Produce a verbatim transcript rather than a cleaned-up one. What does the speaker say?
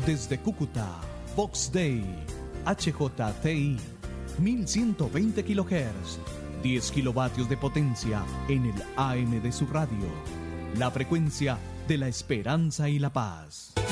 Desde Cúcuta, Vox Day, H J T I, mil ciento veinte kilohertz, diez kilovatios de potencia en el A M de su radio. La frecuencia de la esperanza y la paz.